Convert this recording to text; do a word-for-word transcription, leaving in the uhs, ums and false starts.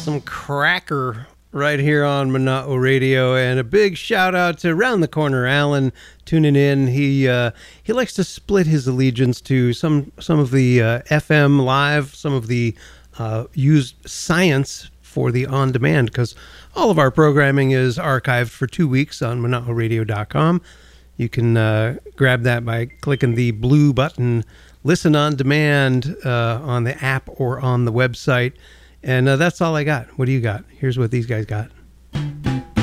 some cracker right here on Monotwo Radio, and a big shout out to Round the Corner Alan tuning in. He uh, he likes to split his allegiance to some some of the uh, F M live, some of the uh, used science for the on demand, because all of our programming is archived for two weeks on monotwo radio dot com. You can uh, grab that by clicking the blue button, Listen on Demand, uh, on the app or on the website. And uh, that's all I got. What do you got? Here's what these guys got.